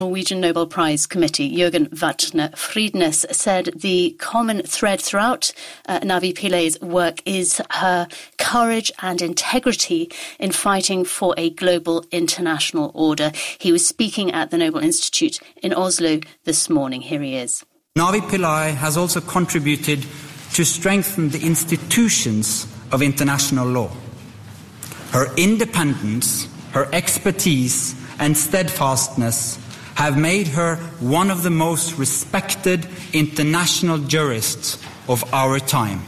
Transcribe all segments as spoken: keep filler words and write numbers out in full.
Norwegian Nobel Prize Committee, Jürgen Vatne Friednes, said the common thread throughout uh, Navi Pillai's work is her courage and integrity in fighting for a global international order. He was speaking at the Nobel Institute in Oslo this morning. Here he is. Navi Pillai has also contributed to strengthen the institutions of international law. Her independence, her expertise and steadfastness have made her one of the most respected international jurists of our time.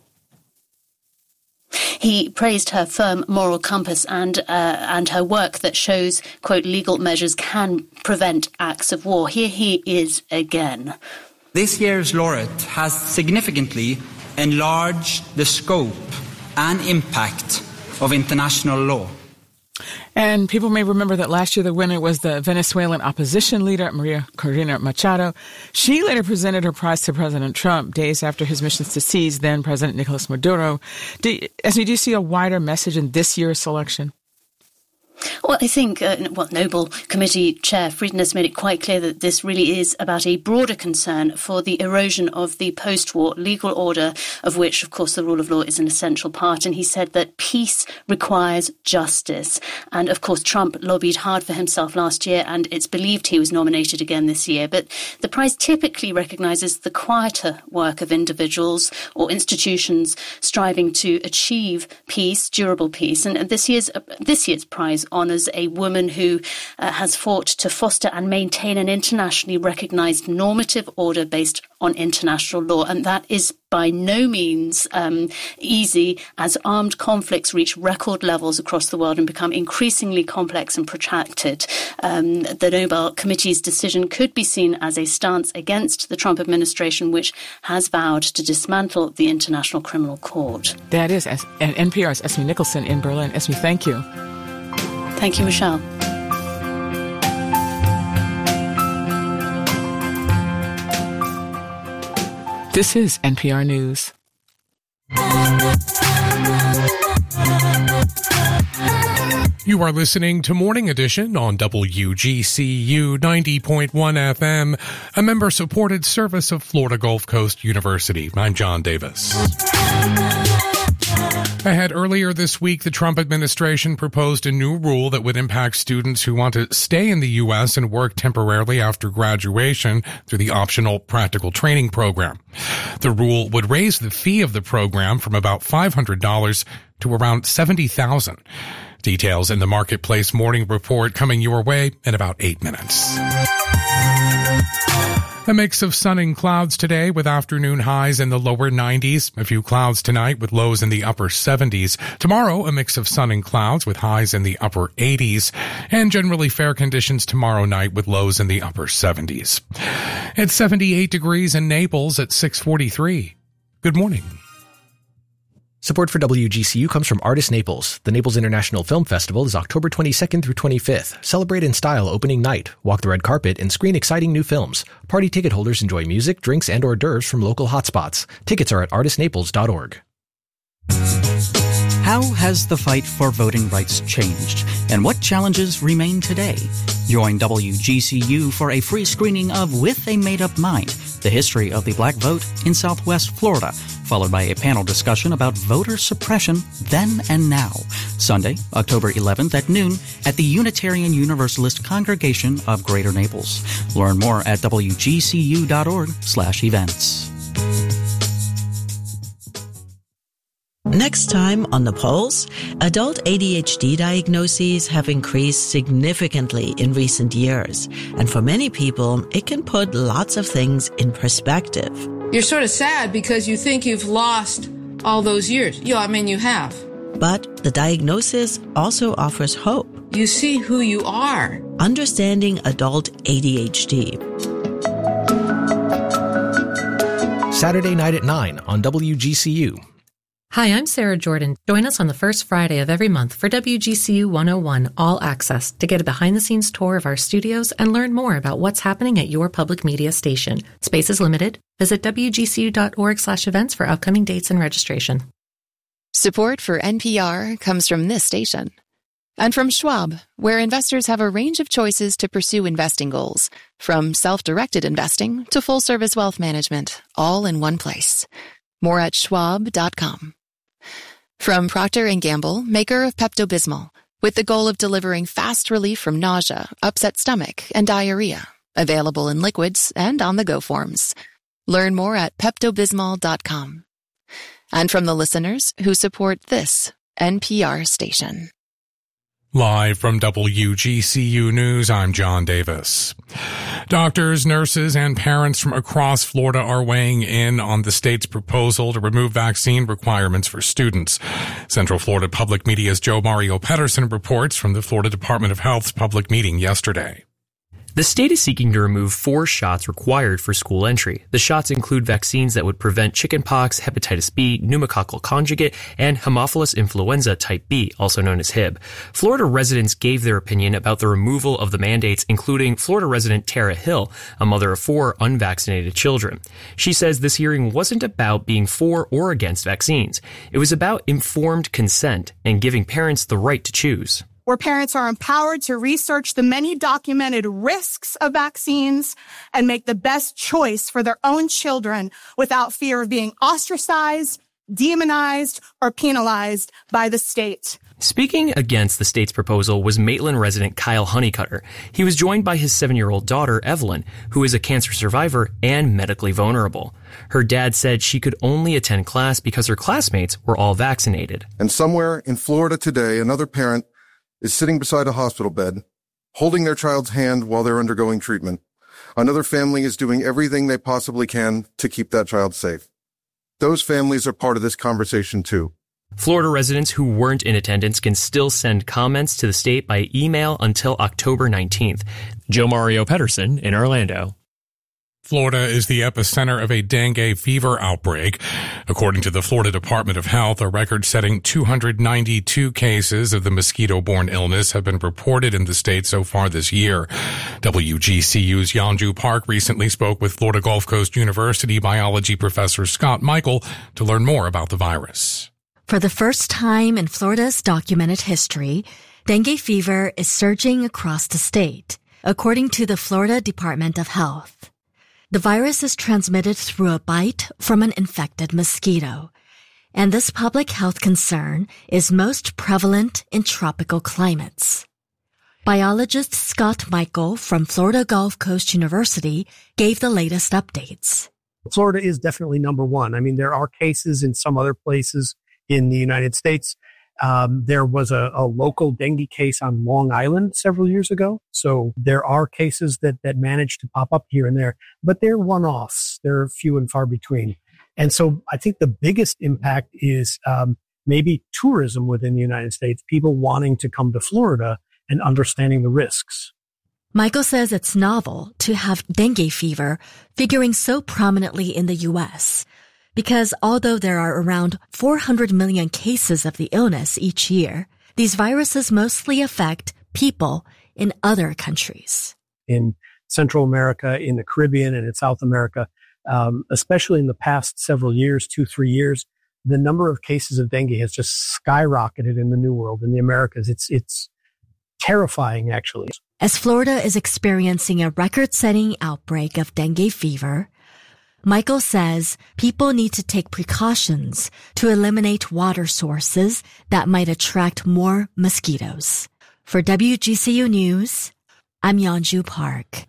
He praised her firm moral compass and uh, and her work that shows, quote, legal measures can prevent acts of war. Here he is again. This year's laureate has significantly enlarged the scope and impact of international law. And people may remember that last year the winner was the Venezuelan opposition leader, Maria Corina Machado. She later presented her prize to President Trump days after his missions to seize then President Nicolas Maduro. Do, Esme, do you see a wider message in this year's selection? Well, I think uh, well, Nobel Committee Chair Friednes made it quite clear that this really is about a broader concern for the erosion of the post-war legal order, of which, of course, the rule of law is an essential part. And he said that peace requires justice. And, of course, Trump lobbied hard for himself last year, and it's believed he was nominated again this year. But the prize typically recognises the quieter work of individuals or institutions striving to achieve peace, durable peace. And this year's, uh, this year's prize honours a woman who uh, has fought to foster and maintain an internationally recognised normative order based on international law. And that is by no means um, easy, as armed conflicts reach record levels across the world and become increasingly complex and protracted. Um, the Nobel Committee's decision could be seen as a stance against the Trump administration, which has vowed to dismantle the International Criminal Court. That is N P R's Esme Nicholson in Berlin. Esme, thank you. Thank you, Michelle. This is N P R News. You are listening to Morning Edition on W G C U ninety point one F M, a member-supported service of Florida Gulf Coast University. I'm John Davis. Ahead earlier this week, the Trump administration proposed a new rule that would impact students who want to stay in the U S and work temporarily after graduation through the optional practical training program. The rule would raise the fee of the program from about five hundred dollars to around seventy thousand dollars. Details in the Marketplace Morning Report coming your way in about eight minutes. A mix of sun and clouds today with afternoon highs in the lower nineties. A few clouds tonight with lows in the upper seventies. Tomorrow, a mix of sun and clouds with highs in the upper eighties. And generally fair conditions tomorrow night with lows in the upper seventies. It's seventy-eight degrees in Naples at six forty-three. Good morning. Support for W G C U comes from Artists Naples. The Naples International Film Festival is October twenty-second through twenty-fifth. Celebrate in style opening night, walk the red carpet, and screen exciting new films. Party ticket holders enjoy music, drinks, and hors d'oeuvres from local hotspots. Tickets are at artist naples dot org. How has the fight for voting rights changed? And what challenges remain today? Join W G C U for a free screening of With a Made-Up Mind, the history of the black vote in Southwest Florida, followed by a panel discussion about voter suppression then and now. Sunday, October eleventh at noon at the Unitarian Universalist Congregation of Greater Naples. Learn more at W G C U dot org slash events. Next time on The Pulse, adult A D H D diagnoses have increased significantly in recent years. And for many people, it can put lots of things in perspective. You're sort of sad because you think you've lost all those years. Yeah, I mean, you have. But the diagnosis also offers hope. You see who you are. Understanding adult A D H D. Saturday night at nine on W G C U. Hi, I'm Sarah Jordan. Join us on the first Friday of every month for W G C U one oh one All Access to get a behind-the-scenes tour of our studios and learn more about what's happening at your public media station. Space is limited. Visit W G C U dot org slash events for upcoming dates and registration. Support for N P R comes from this station And from Schwab, where investors have a range of choices to pursue investing goals, from self-directed investing to full-service wealth management, all in one place. More at schwab dot com. From Procter and Gamble, maker of Pepto-Bismol, with the goal of delivering fast relief from nausea, upset stomach, and diarrhea. Available in liquids and on-the-go forms. Learn more at pepto bismol dot com. And from the listeners who support this N P R station. Live from W G C U News, I'm John Davis. Doctors, nurses, and parents from across Florida are weighing in on the state's proposal to remove vaccine requirements for students. Central Florida Public Media's Joe Mario Pedersen reports from the Florida Department of Health's public meeting yesterday. The state is seeking to remove four shots required for school entry. The shots include vaccines that would prevent chickenpox, hepatitis B, pneumococcal conjugate, and Haemophilus influenza type B, also known as H I B. Florida residents gave their opinion about the removal of the mandates, including Florida resident Tara Hill, a mother of four unvaccinated children. She says this hearing wasn't about being for or against vaccines. It was about informed consent and giving parents the right to choose. Where parents are empowered to research the many documented risks of vaccines and make the best choice for their own children without fear of being ostracized, demonized, or penalized by the state. Speaking against the state's proposal was Maitland resident Kyle Honeycutter. He was joined by his seven-year-old daughter, Evelyn, who is a cancer survivor and medically vulnerable. Her dad said she could only attend class because her classmates were all vaccinated. And somewhere in Florida today, another parent is sitting beside a hospital bed, holding their child's hand while they're undergoing treatment. Another family is doing everything they possibly can to keep that child safe. Those families are part of this conversation too. Florida residents who weren't in attendance can still send comments to the state by email until October nineteenth. Joe Mario Pedersen in Orlando. Florida is the epicenter of a dengue fever outbreak. According to the Florida Department of Health, a record-setting two hundred ninety-two cases of the mosquito-borne illness have been reported in the state so far this year. W G C U's Yeonju Park recently spoke with Florida Gulf Coast University biology professor Scott Michael to learn more about the virus. For the first time in Florida's documented history, dengue fever is surging across the state, according to the Florida Department of Health. The virus is transmitted through a bite from an infected mosquito, and this public health concern is most prevalent in tropical climates. Biologist Scott Michael from Florida Gulf Coast University gave the latest updates. Florida is definitely number one. I mean, there are cases in some other places in the United States. Um, there was a, a local dengue case on Long Island several years ago. So there are cases that, that manage to pop up here and there, but they're one-offs. They're few and far between. And so I think the biggest impact is um, maybe tourism within the United States, people wanting to come to Florida and understanding the risks. Michael says it's novel to have dengue fever figuring so prominently in the U S, because although there are around four hundred million cases of the illness each year, these viruses mostly affect people in other countries. In Central America, in the Caribbean, and in South America, um, especially in the past several years, two, three years, the number of cases of dengue has just skyrocketed in the New World, in the Americas. It's, it's terrifying, actually. As Florida is experiencing a record-setting outbreak of dengue fever, Michael says people need to take precautions to eliminate water sources that might attract more mosquitoes. For W G C U News, I'm Yeonju Park.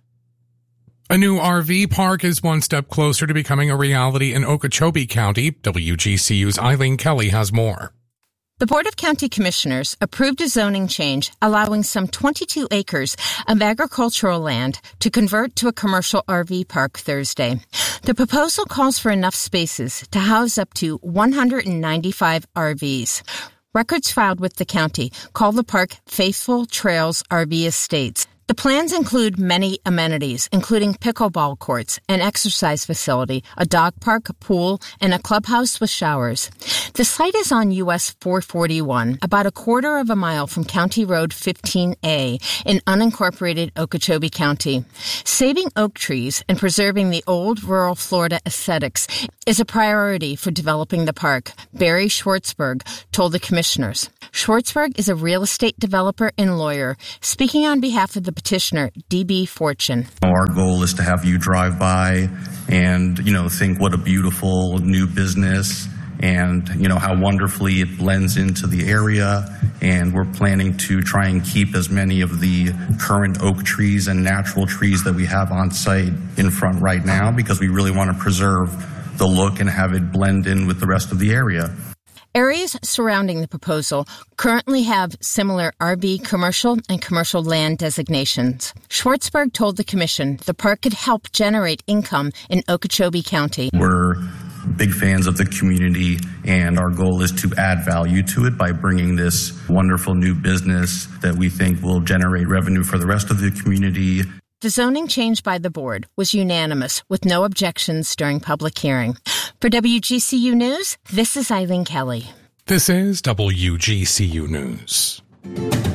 A new R V park is one step closer to becoming a reality in Okeechobee County. W G C U's Eileen Kelly has more. The Board of County Commissioners approved a zoning change allowing some twenty-two acres of agricultural land to convert to a commercial R V park Thursday. The proposal calls for enough spaces to house up to one hundred ninety-five R Vs. Records filed with the county call the park Faithful Trails R V Estates. The plans include many amenities, including pickleball courts, an exercise facility, a dog park, a pool, and a clubhouse with showers. The site is on U S four forty-one, about a quarter of a mile from County Road fifteen A in unincorporated Okeechobee County. Saving oak trees and preserving the old rural Florida aesthetics is a priority for developing the park, Barry Schwartzberg told the commissioners. Schwartzberg is a real estate developer and lawyer, speaking on behalf of the petitioner, D B Fortune. Our goal is to have you drive by and, you know, think what a beautiful new business and, you know, how wonderfully it blends into the area. And we're planning to try and keep as many of the current oak trees and natural trees that we have on site in front right now, because we really want to preserve the look and have it blend in with the rest of the area. Areas surrounding the proposal currently have similar R V commercial and commercial land designations. Schwartzberg told the commission the park could help generate income in Okeechobee County. We're big fans of the community, and our goal is to add value to it by bringing this wonderful new business that we think will generate revenue for the rest of the community. The zoning change by the board was unanimous, with no objections during public hearing. For W G C U News, this is Eileen Kelly. This is W G C U News.